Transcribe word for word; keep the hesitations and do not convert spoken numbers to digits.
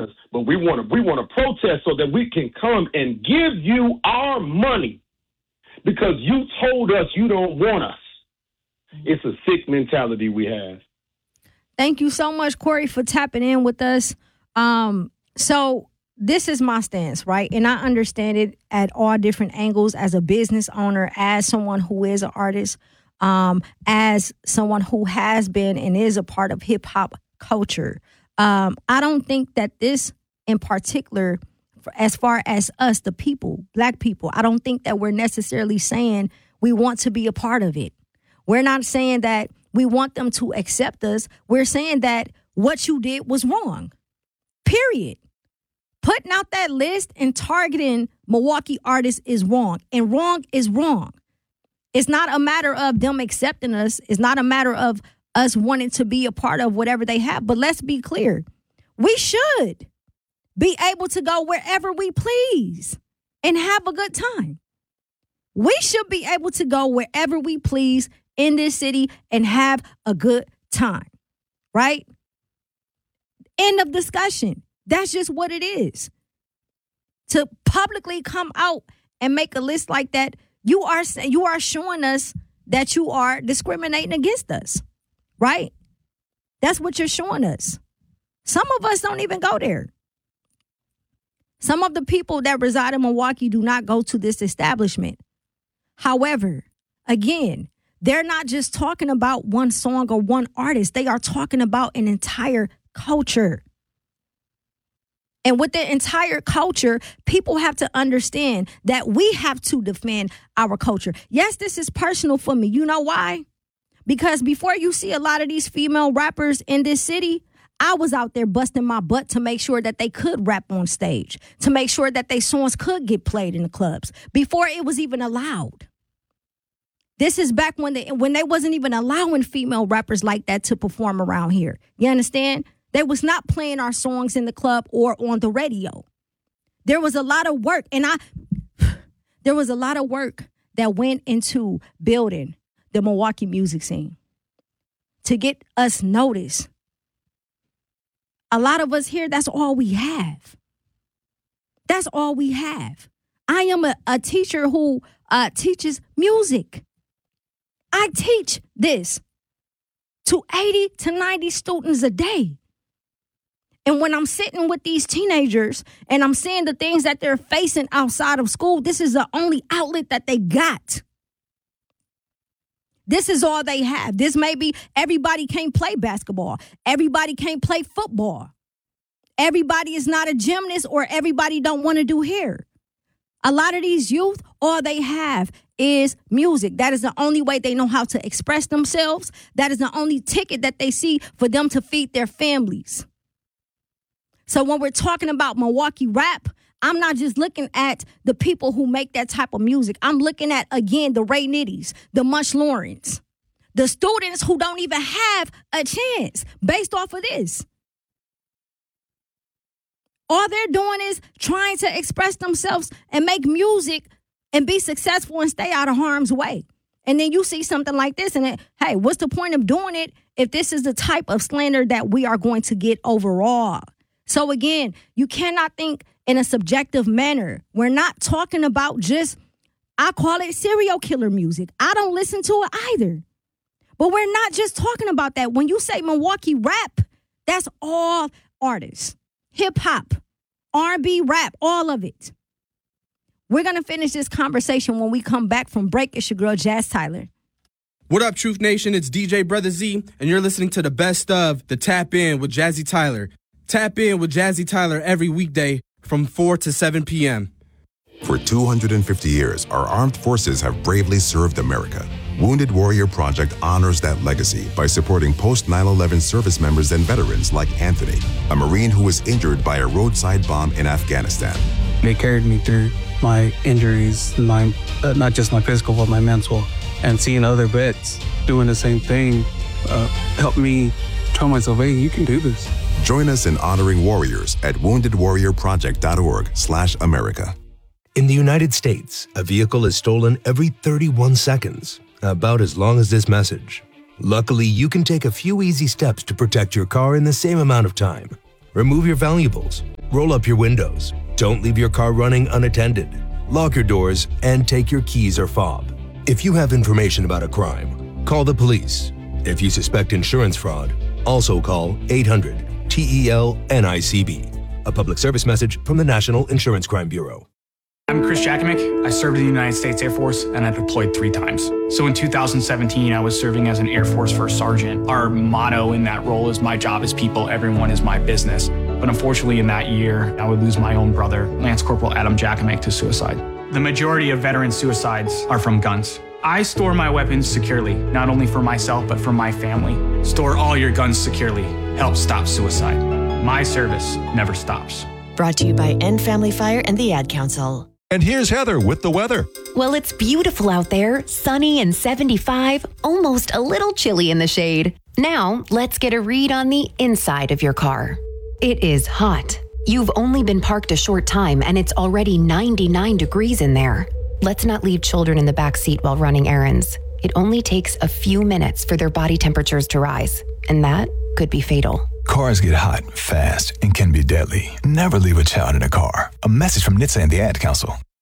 us, but we want to we want to protest so that we can come and give you our money because you told us you don't want us. It's a sick mentality we have. Thank you so much, Corey, for tapping in with us. Um, so this is my stance, right? And I understand it at all different angles as a business owner, as someone who is an artist, um, as someone who has been and is a part of hip hop culture. Um, I don't think that this in particular, as far as us, the people, black people, I don't think that we're necessarily saying we want to be a part of it. We're not saying that we want them to accept us. We're saying that what you did was wrong, period. Putting out that list and targeting Milwaukee artists is wrong, and wrong is wrong. It's not a matter of them accepting us. It's not a matter of us wanting to be a part of whatever they have. But let's be clear. We should be able to go wherever we please and have a good time. We should be able to go wherever we please in this city and have a good time, right? End of discussion. That's just what it is. To publicly come out and make a list like that, you are you are showing us that you are discriminating against us, right? That's what you're showing us. Some of us don't even go there. Some of the people that reside in Milwaukee do not go to this establishment. However, again, they're not just talking about one song or one artist. They are talking about an entire culture. And with the entire culture, people have to understand that we have to defend our culture. Yes, this is personal for me. You know why? Because before you see a lot of these female rappers in this city, I was out there busting my butt to make sure that they could rap on stage, to make sure that their songs could get played in the clubs before it was even allowed. This is back when they when they wasn't even allowing female rappers like that to perform around here. You understand? They was not playing our songs in the club or on the radio. There was a lot of work, and I there was a lot of work that went into building the Milwaukee music scene to get us noticed. A lot of us here, that's all we have. That's all we have. I am a, a teacher who uh, teaches music. I teach this to eighty to ninety students a day. And when I'm sitting with these teenagers and I'm seeing the things that they're facing outside of school, this is the only outlet that they got. This is all they have. This may be everybody can't play basketball. Everybody can't play football. Everybody is not a gymnast, or everybody don't want to do hair. A lot of these youth, all they have is music. That is the only way they know how to express themselves. That is the only ticket that they see for them to feed their families. So when we're talking about Milwaukee rap, I'm not just looking at the people who make that type of music. I'm looking at, again, the Ray Nitties, the Mush Laurens, the students who don't even have a chance based off of this. All they're doing is trying to express themselves and make music and be successful and stay out of harm's way. And then you see something like this and, it, hey, what's the point of doing it if this is the type of slander that we are going to get overall? So again, you cannot think in a subjective manner. We're not talking about just, I call it serial killer music. I don't listen to it either. But we're not just talking about that. When you say Milwaukee rap, that's all artists. Hip hop, R and B, rap, all of it. We're going to finish this conversation when we come back from break. It's your girl, Jazz Tyler. What up, Truth Nation? It's D J Brother Z, and you're listening to the best of the Tap In with Jazzy Tyler. Tap in with Jazzy Tyler every weekday from four to seven p.m. For two hundred fifty years, our armed forces have bravely served America. Wounded Warrior Project honors that legacy by supporting post nine eleven service members and veterans like Anthony, a Marine who was injured by a roadside bomb in Afghanistan. They carried me through my injuries, my uh, not just my physical, but my mental. And seeing other vets doing the same thing uh, helped me tell myself, hey, you can do this. Join us in honoring warriors at wounded warrior project dot org slash America. In the United States, a vehicle is stolen every thirty-one seconds, about as long as this message. Luckily, you can take a few easy steps to protect your car in the same amount of time. Remove your valuables, Roll up your windows. Don't leave your car running unattended. Lock your doors and take your keys or fob. If you have information about a crime, call the police. If you suspect insurance fraud, also call eight hundred T E L N I C B. A public service message from the National Insurance Crime Bureau. I'm Chris Jakimick. I served in the United States Air Force and I deployed three times. So in two thousand seventeen, I was serving as an Air Force First Sergeant. Our motto in that role is my job is people, everyone is my business. But unfortunately in that year, I would lose my own brother, Lance Corporal Adam Jakimick, to suicide. The majority of veteran suicides are from guns. I store my weapons securely, not only for myself, but for my family. Store all your guns securely. Help stop suicide. My service never stops. Brought to you by End Family Fire and the Ad Council. And here's Heather with the weather. Well, it's beautiful out there, sunny and seventy-five, almost a little chilly in the shade. Now, let's get a read on the inside of your car. It is hot. You've only been parked a short time and it's already ninety-nine degrees in there. Let's not leave children in the back seat while running errands. It only takes a few minutes for their body temperatures to rise, and that could be fatal. Cars get hot, fast, and can be deadly. Never leave a child in a car. A message from N H T S A and the Ad Council.